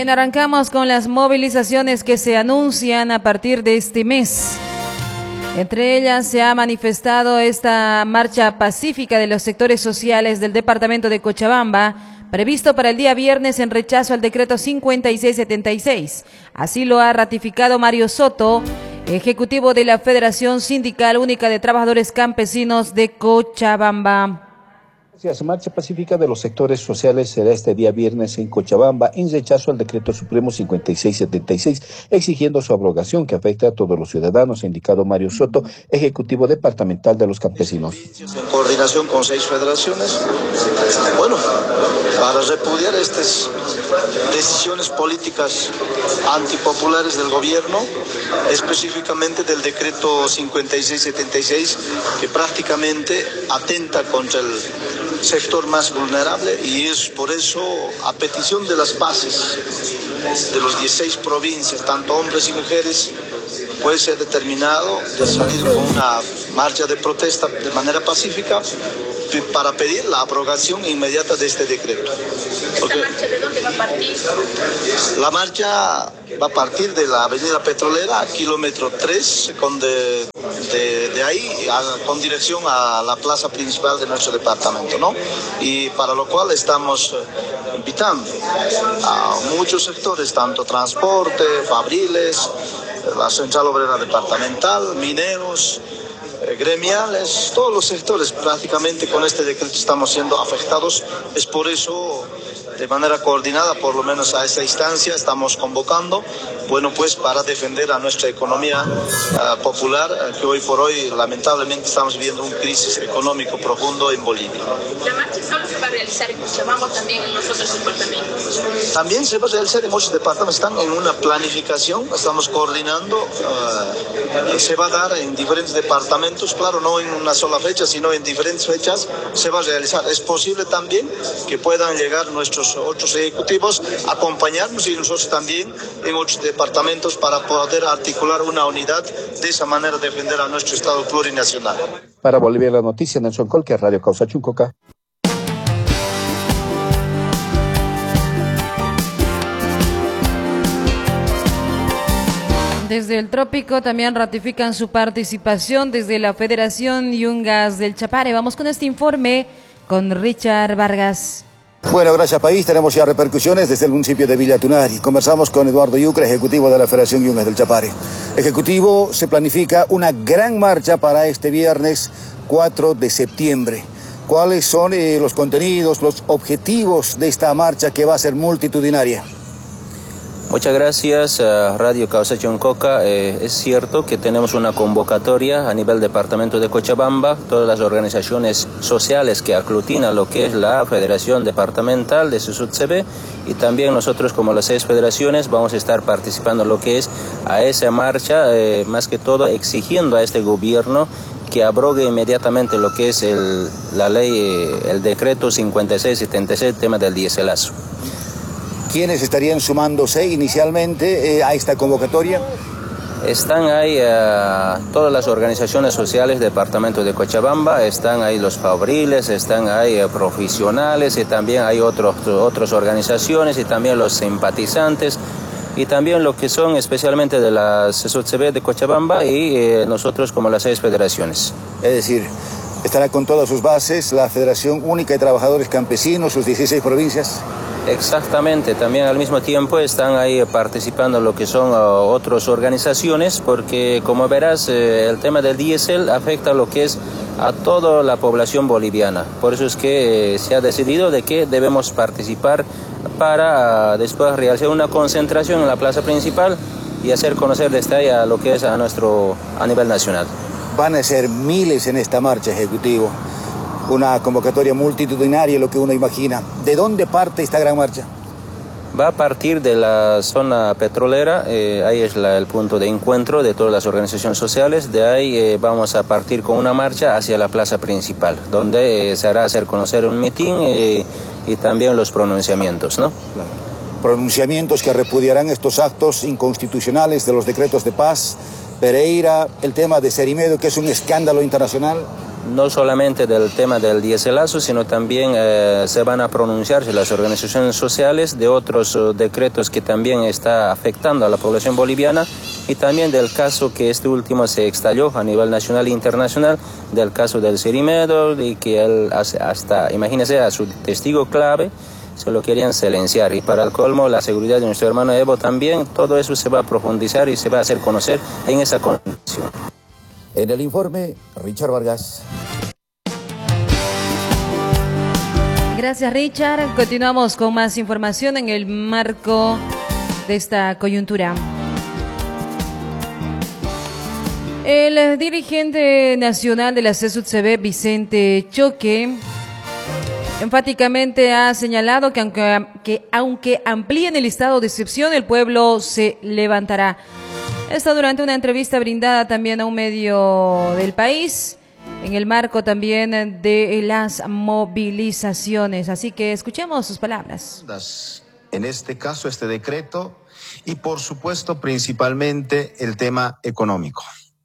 Bien, arrancamos con las movilizaciones que se anuncian a partir de este mes. Entre ellas se ha manifestado esta marcha pacífica de los sectores sociales del departamento de Cochabamba, previsto para el día viernes en rechazo al decreto 5676. Así lo ha ratificado Mario Soto, ejecutivo de la Federación Sindical Única de Trabajadores Campesinos de Cochabamba. La marcha pacífica de los sectores sociales será este día viernes en Cochabamba en rechazo al decreto supremo 5676, exigiendo su abrogación que afecta a todos los ciudadanos, ha indicado Mario Soto, ejecutivo departamental de los campesinos. En coordinación con 6 federaciones, para repudiar estas decisiones políticas antipopulares del gobierno, específicamente del decreto 5676, que prácticamente atenta contra el sector más vulnerable, y es por eso, a petición de las bases de los 16 provincias, tanto hombres y mujeres, puede ser determinado de salir con una marcha de protesta de manera pacífica para pedir la abrogación inmediata de este decreto. ¿Esta marcha de dónde va a partir? La marcha va a partir de la avenida Petrolera, kilómetro 3, de ahí con dirección a la plaza principal de nuestro departamento, ¿no? Y para lo cual estamos invitando a muchos sectores, tanto transporte, fabriles, la central obrera departamental, mineros, gremiales, todos los sectores prácticamente con este decreto estamos siendo afectados. Es por eso, de manera coordinada, por lo menos a esta instancia, estamos convocando, para defender a nuestra economía popular, que hoy por hoy lamentablemente estamos viviendo una crisis económico profundo en Bolivia. ¿La marcha solo se va a realizar en Cochabamba o también en los otros departamentos? También se va a realizar en muchos departamentos, están en una planificación, estamos coordinando, se va a dar en diferentes departamentos, claro, no en una sola fecha, sino en diferentes fechas se va a realizar. Es posible también que puedan llegar nuestros otros ejecutivos a acompañarnos y nosotros también en otros departamentos para poder articular una unidad, de esa manera defender a nuestro Estado plurinacional. Para Bolivia la noticia, Nelson Colque, Radio Causa Chuncoca. Desde el trópico también ratifican su participación desde la Federación Yungas del Chapare. Vamos con este informe con Richard Vargas. Bueno, gracias país. Tenemos ya repercusiones desde el municipio de Villa Tunari. Conversamos con Eduardo Yucre, ejecutivo de la Federación Yungas del Chapare. Ejecutivo, se planifica una gran marcha para este viernes 4 de septiembre. ¿Cuáles son los contenidos, los objetivos de esta marcha que va a ser multitudinaria? Muchas gracias a Radio Causa Chuncoca. Es cierto que tenemos una convocatoria a nivel departamento de Cochabamba, todas las organizaciones sociales que aglutinan lo que es la Federación Departamental de SUTCB, y también nosotros como las 6 federaciones vamos a estar participando en lo que es a esa marcha, más que todo exigiendo a este gobierno que abrogue inmediatamente lo que es la ley, el decreto 5676, tema del diéselazo. ¿Quiénes estarían sumándose inicialmente a esta convocatoria? Están ahí todas las organizaciones sociales del departamento de Cochabamba, están ahí los fabriles, están ahí profesionales, y también hay otras organizaciones, y también los simpatizantes, y también lo que son especialmente de las SUTCB de Cochabamba, y nosotros como las 6 federaciones. Es decir, estará con todas sus bases la Federación Única de Trabajadores Campesinos, sus 16 provincias. Exactamente, también al mismo tiempo están ahí participando lo que son otras organizaciones, porque como verás, el tema del diésel afecta lo que es a toda la población boliviana. Por eso es que se ha decidido de que debemos participar para después realizar una concentración en la plaza principal y hacer conocer desde ahí a lo que es a nivel nacional. Van a ser miles en esta marcha, ejecutivo. Una convocatoria multitudinaria, lo que uno imagina. ¿De dónde parte esta gran marcha? Va a partir de la zona petrolera, ahí es el punto de encuentro de todas las organizaciones sociales. De ahí vamos a partir con una marcha hacia la plaza principal, donde se hará hacer conocer un mitin y también los pronunciamientos, ¿no? Claro. Pronunciamientos que repudiarán estos actos inconstitucionales de los decretos de paz, Pereira, el tema de Cerimedo, que es un escándalo internacional. no solamente del tema del diéselazo, sino también se van a pronunciarse las organizaciones sociales de otros decretos que también está afectando a la población boliviana, y también del caso que este último se estalló a nivel nacional e internacional, del caso del Cerimedo, y que él hasta, imagínense, a su testigo clave se lo querían silenciar. Y para el colmo, la seguridad de nuestro hermano Evo también, todo eso se va a profundizar y se va a hacer conocer en esa condición. En el informe, Richard Vargas. Gracias, Richard. Continuamos con más información en el marco de esta coyuntura. El dirigente nacional de la CSUTCB, Vicente Choque, enfáticamente ha señalado que aunque amplíen el listado de excepción, el pueblo se levantará. Esto durante una entrevista brindada también a un medio del país, en el marco también de las movilizaciones. Así que escuchemos sus palabras. En este caso, este decreto, y por supuesto, principalmente el tema económico.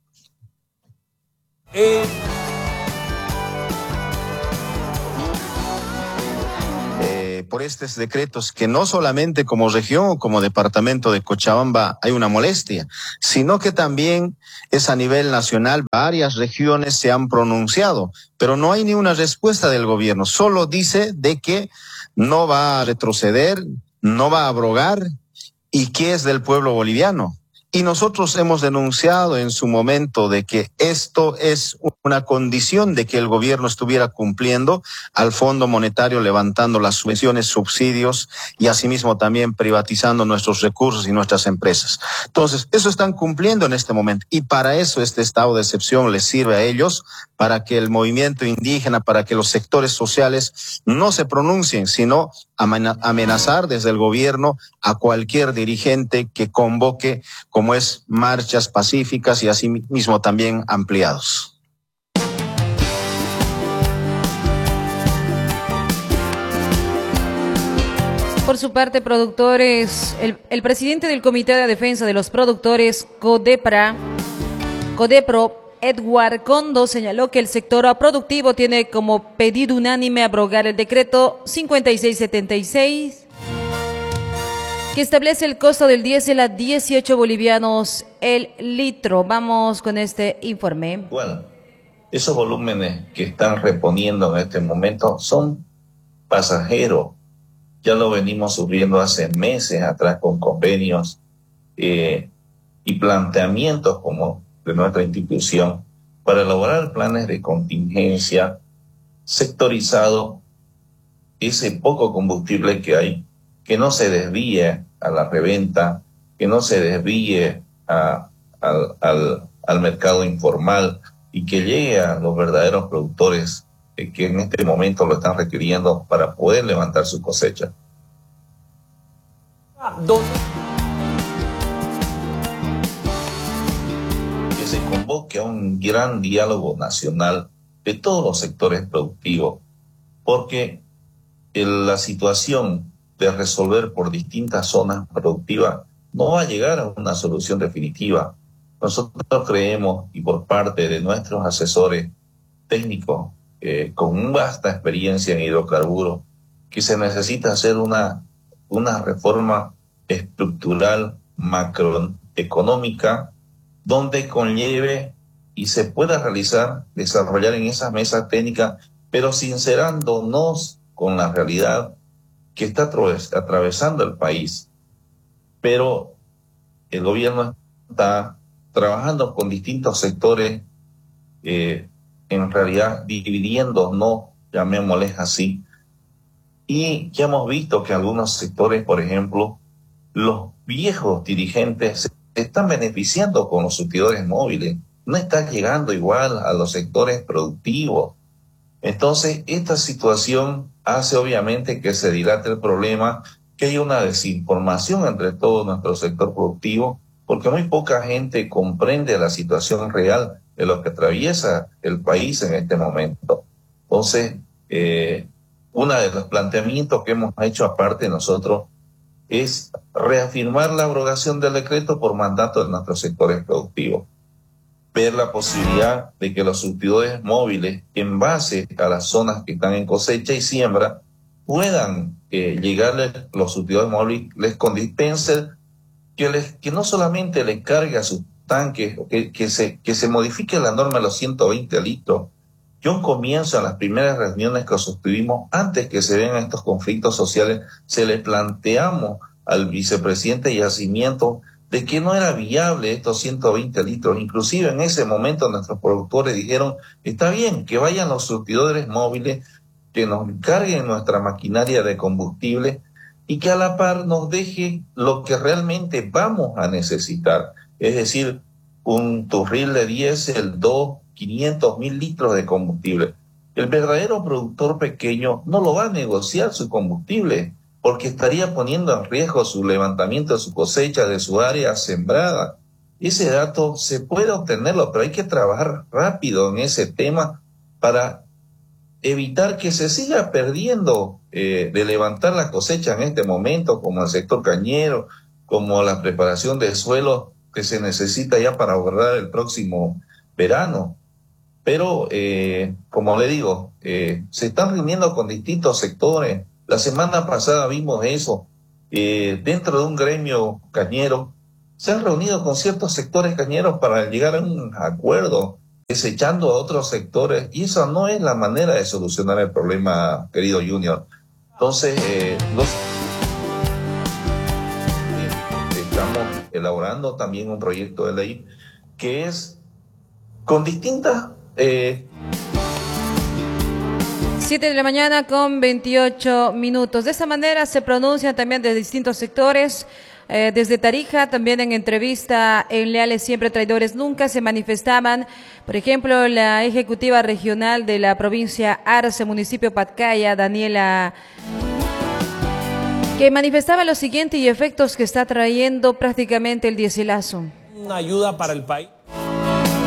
Por estos decretos que no solamente como región o como departamento de Cochabamba hay una molestia, sino que también es a nivel nacional. Varias regiones se han pronunciado, pero no hay ni una respuesta del gobierno. Solo dice de que no va a retroceder, no va a abrogar, y que es del pueblo boliviano. Y nosotros hemos denunciado en su momento de que esto es una condición de que el gobierno estuviera cumpliendo al Fondo Monetario, levantando las subvenciones, subsidios y asimismo también privatizando nuestros recursos y nuestras empresas. Entonces, eso están cumpliendo en este momento, y para eso este estado de excepción les sirve a ellos, para que el movimiento indígena, para que los sectores sociales no se pronuncien, sino amenazar desde el gobierno a cualquier dirigente que convoque, como es, marchas pacíficas y asimismo también ampliados. Por su parte, productores, el presidente del Comité de Defensa de los Productores, Codepro, Edward Condo, señaló que el sector productivo tiene como pedido unánime abrogar el decreto 5676, que establece el costo del diésel a 18 bolivianos el litro. Vamos con este informe. Bueno, esos volúmenes que están reponiendo en este momento son pasajeros. Ya lo venimos sufriendo hace meses atrás con convenios y planteamientos como de nuestra institución para elaborar planes de contingencia sectorizado, ese poco combustible que hay, que no se desvíe a la reventa, que no se desvíe al mercado informal y que llegue a los verdaderos productores que en este momento lo están requiriendo para poder levantar su cosecha. Que se convoque a un gran diálogo nacional de todos los sectores productivos, porque la situación de resolver por distintas zonas productivas no va a llegar a una solución definitiva. Nosotros creemos, y por parte de nuestros asesores técnicos con vasta experiencia en hidrocarburos, que se necesita hacer una reforma estructural macroeconómica donde conlleve y se pueda desarrollar en esas mesas técnicas, pero sincerándonos con la realidad que está atravesando el país. Pero el gobierno está trabajando con distintos sectores, en realidad dividiéndonos, llamémosles así, y ya hemos visto que algunos sectores, por ejemplo, los viejos dirigentes se están beneficiando con los surtidores móviles, no está llegando igual a los sectores productivos. Entonces, esta situación hace obviamente que se dilate el problema, que hay una desinformación entre todo nuestro sector productivo, porque muy poca gente comprende la situación real de lo que atraviesa el país en este momento. Entonces, uno de los planteamientos que hemos hecho aparte nosotros es reafirmar la abrogación del decreto por mandato de nuestros sectores productivos. ver la posibilidad de que los surtidores móviles, en base a las zonas que están en cosecha y siembra, puedan llegarles los surtidores móviles con dispenser que no solamente les cargue a sus tanques, que se modifique la norma de los 120 litros. Yo en comienzo, en las primeras reuniones que sostuvimos, antes que se vean estos conflictos sociales, se le planteamos al vicepresidente de Yacimiento de que no era viable estos 120 litros. Inclusive en ese momento nuestros productores dijeron, está bien, que vayan los surtidores móviles, que nos carguen nuestra maquinaria de combustible y que a la par nos deje lo que realmente vamos a necesitar. Es decir, un turril de diésel, 500.000 litros de combustible. El verdadero productor pequeño no lo va a negociar su combustible porque estaría poniendo en riesgo su levantamiento de su cosecha, de su área sembrada. Ese dato se puede obtenerlo, pero hay que trabajar rápido en ese tema para evitar que se siga perdiendo de levantar la cosecha en este momento, como el sector cañero, como la preparación de suelo que se necesita ya para abordar el próximo verano. Pero, como le digo, se están reuniendo con distintos sectores. La semana pasada vimos eso. Dentro de un gremio cañero, se han reunido con ciertos sectores cañeros para llegar a un acuerdo, desechando a otros sectores, y esa no es la manera de solucionar el problema, querido Junior. Entonces, estamos elaborando también un proyecto de ley que es con distintas... 7 de la mañana con 28 minutos. De esa manera se pronuncian también de distintos sectores. Desde Tarija, también en entrevista en Leales Siempre, Traidores Nunca, se manifestaban, por ejemplo, la ejecutiva regional de la provincia Arce, municipio Patcaya, Daniela, que manifestaba lo siguiente y efectos que está trayendo prácticamente el diéselazo. Una ayuda para el país.